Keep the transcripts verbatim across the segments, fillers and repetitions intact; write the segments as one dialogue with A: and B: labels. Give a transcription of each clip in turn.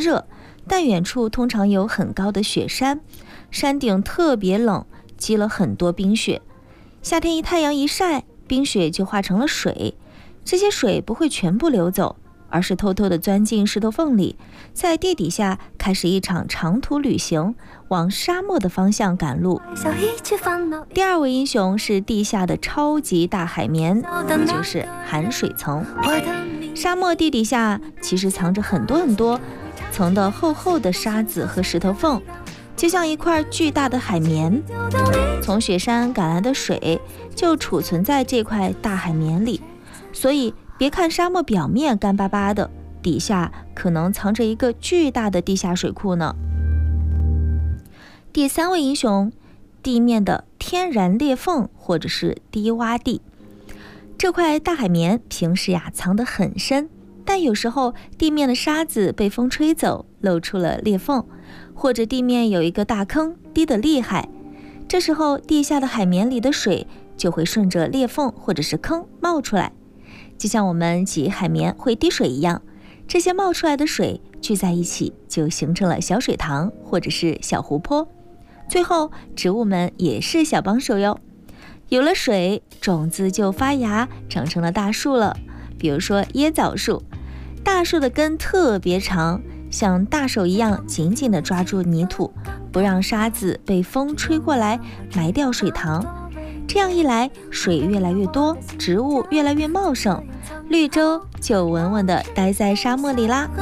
A: 热，但远处通常有很高的雪山，山顶特别冷，积了很多冰雪。夏天一太阳一晒，冰雪就化成了水，这些水不会全部流走，而是偷偷地钻进石头缝里，在地底下开始一场长途旅行，往沙漠的方向赶路。第二位英雄是地下的超级大海绵，也就是含水层。沙漠地底下其实藏着很多很多层的厚厚的沙子和石头缝，就像一块巨大的海绵。从雪山赶来的水就储存在这块大海绵里，所以别看沙漠表面干巴巴的，底下可能藏着一个巨大的地下水库呢。第三位英雄，地面的天然裂缝或者是低洼地。这块大海绵平时呀藏得很深，但有时候地面的沙子被风吹走，露出了裂缝，或者地面有一个大坑，低得厉害。这时候地下的海绵里的水就会顺着裂缝或者是坑冒出来，就像我们挤海绵会滴水一样，这些冒出来的水聚在一起，就形成了小水塘或者是小湖泊。最后植物们也是小帮手哟，有了水，种子就发芽，长成了大树了。比如说椰枣树，大树的根特别长，像大手一样紧紧地抓住泥土，不让沙子被风吹过来埋掉水塘。这样一来，水越来越多，植物越来越茂盛，绿洲就稳稳地待在沙漠里啦。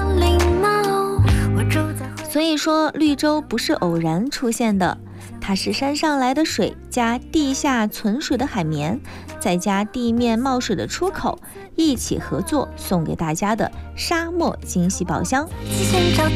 A: 所以说绿洲不是偶然出现的，它是山上来的水加地下存水的海绵，再加地面冒水的出口，一起合作送给大家的沙漠惊喜宝箱。